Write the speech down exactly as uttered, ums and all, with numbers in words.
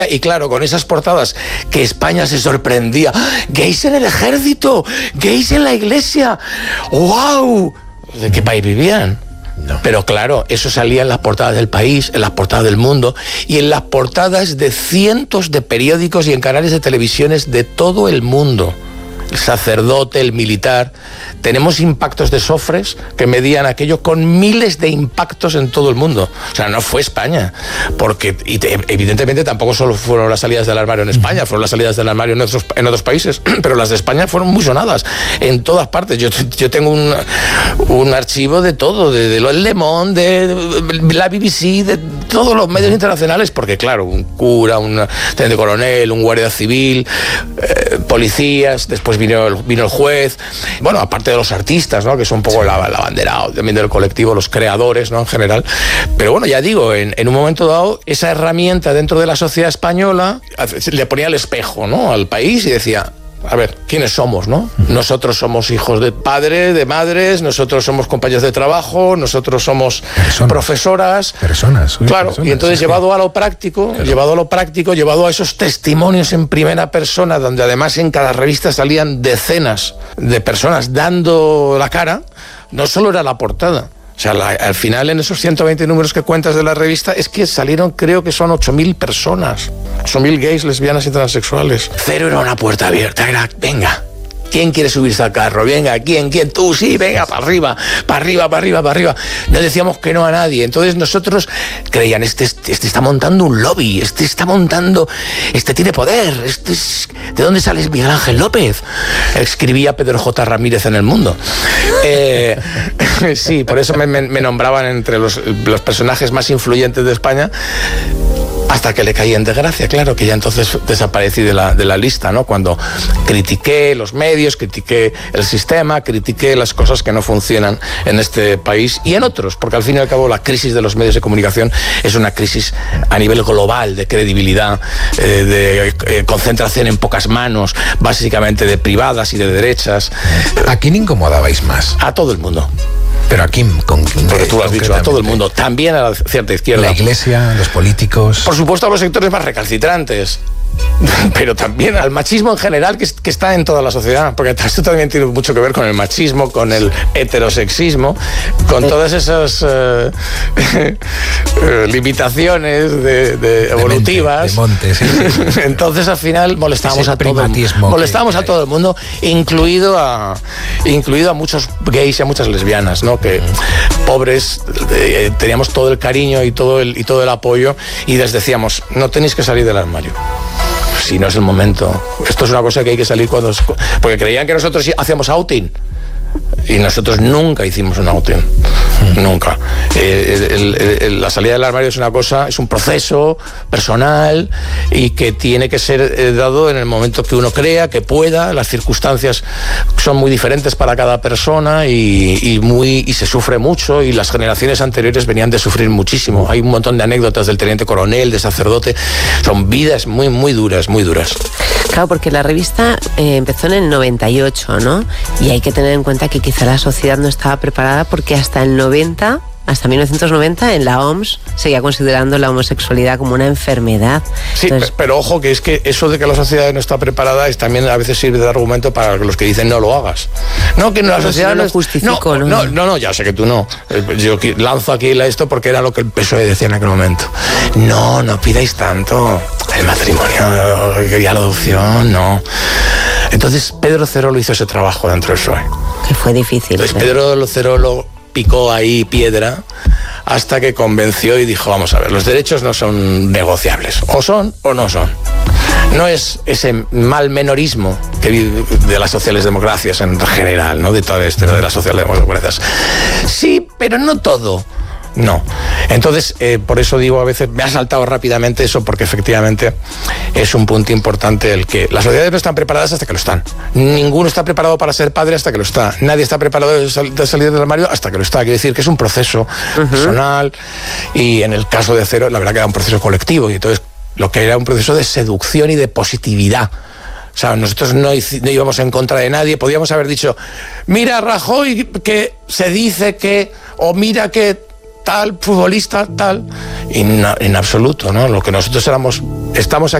Y claro, con esas portadas que España se sorprendía. ¡Gays en el ejército! ¡Gays en la iglesia! ¡Wow! ¿De qué país vivían? No. Pero claro, eso salía en las portadas del País, en las portadas del Mundo y en las portadas de cientos de periódicos y en canales de televisiones de todo el mundo. El sacerdote, el militar. Tenemos impactos de Sofres que medían aquello con miles de impactos en todo el mundo. O sea, no fue España. Porque y te, evidentemente tampoco solo fueron las salidas del armario en España, fueron las salidas del armario en otros, en otros países, pero las de España fueron muy sonadas en todas partes. Yo, yo tengo un, un archivo de todo, de, de Le Monde, de la B B C, de todos los medios internacionales, porque claro, un cura, un teniente coronel, un guardia civil, eh, policías, después vino el, vino el juez, bueno, aparte de los artistas, ¿no? Que son un poco la, la bandera también del colectivo, los creadores, ¿no? En general. Pero bueno, ya digo, en, en un momento dado, esa herramienta dentro de la sociedad española le ponía el espejo, ¿no? Al país y decía, a ver, ¿quiénes somos, no? Nosotros somos hijos de padres, de madres, nosotros somos compañeros de trabajo, nosotros somos personas, profesoras. Personas. Claro, personas, y entonces sí, llevado a lo práctico, claro. llevado a lo práctico, llevado a esos testimonios en primera persona, donde además en cada revista salían decenas de personas dando la cara, no solo era la portada. O sea, la, al final en esos ciento veinte números que cuentas de la revista es que salieron, creo que son ocho mil personas. ocho mil gays, lesbianas y transexuales. Cero era una puerta abierta, era, venga, ¿quién quiere subirse al carro? Venga, ¿quién? ¿Quién? Tú, sí, venga, para arriba, para arriba, para arriba, para arriba. No decíamos que no a nadie. Entonces nosotros creían, este, este está montando un lobby, este está montando, este tiene poder, este es... ¿De dónde sale Miguel Ángel López? Escribía Pedro J. Ramírez en El Mundo. Eh, sí, por eso me, me, me nombraban entre los, los personajes más influyentes de España. Hasta que le caí en desgracia, claro, que ya entonces desaparecí de la, de la lista, ¿no? Cuando critiqué los medios, critiqué el sistema, critiqué las cosas que no funcionan en este país y en otros, porque al fin y al cabo la crisis de los medios de comunicación es una crisis a nivel global de credibilidad, eh, de eh, concentración en pocas manos, básicamente de privadas y de derechas. ¿A quién incomodabais más? A todo el mundo. ¿Pero a quién? Con, Porque tú lo has dicho, a todo el mundo, también a la cierta izquierda. La iglesia, los políticos. Por supuesto a los sectores más recalcitrantes, pero también al machismo en general que, que está en toda la sociedad, porque esto también tiene mucho que ver con el machismo, con el heterosexismo, con todas esas uh, limitaciones de, de evolutivas. De, mente, de monte, sí, sí. Entonces al final molestamos a todo, molestamos a todo el mundo, incluido a, incluido a muchos gays y a muchas lesbianas, ¿no? Que mm. pobres, eh, teníamos todo el cariño y todo el, y todo el apoyo y les decíamos, no tenéis que salir del armario. Si no es el momento. Esto es una cosa que hay que salir cuando... Porque creían que nosotros hacíamos outing. Y nosotros nunca hicimos un outing. Mm. Nunca. Eh, el, el, el, la salida del armario es una cosa, es un proceso personal y que tiene que ser eh, dado en el momento que uno crea, que pueda. Las circunstancias son muy diferentes para cada persona y, y, muy, y se sufre mucho y las generaciones anteriores venían de sufrir muchísimo. Hay un montón de anécdotas del teniente coronel, de sacerdote. Son vidas muy, muy duras, muy duras. Claro, porque la revista eh, empezó en el noventa y ocho, ¿no? Y hay que tener en cuenta que quizá la sociedad no estaba preparada porque hasta el noventa, hasta mil novecientos noventa, en la O M S seguía considerando la homosexualidad como una enfermedad. Sí, Entonces, pero ojo, que es que eso de que la sociedad no está preparada es también a veces sirve de argumento para los que dicen no lo hagas. No, que no, la sociedad no, no justifico, no, no, no, no, ya sé que tú no. Yo lanzo aquí esto porque era lo que el P S O E decía en aquel momento. No, no pidáis tanto. El matrimonio y la adopción, no. Entonces Pedro Cerolo hizo ese trabajo dentro del P S O E. Que fue difícil. Entonces Pedro Cerolo picó ahí piedra hasta que convenció y dijo, vamos a ver, los derechos no son negociables, o son o no son. No es ese mal menorismo que de las socialdemocracias en general, ¿no? De todo esto, de las socialdemocracias. Sí, pero no todo. No. Entonces, eh, por eso digo, a veces me ha saltado rápidamente eso, porque efectivamente es un punto importante el que las sociedades no están preparadas hasta que lo están. Ninguno está preparado para ser padre hasta que lo está. Nadie está preparado de, sal, de salir del armario hasta que lo está. Quiere decir que es un proceso uh-huh. personal y en el caso de Cero, la verdad que era un proceso colectivo y entonces lo que era un proceso de seducción y de positividad. O sea, nosotros no, no íbamos en contra de nadie. Podíamos haber dicho, mira Rajoy que se dice que, o mira que tal futbolista, tal, y no, en absoluto, ¿no? Lo que nosotros éramos Estamos aquí.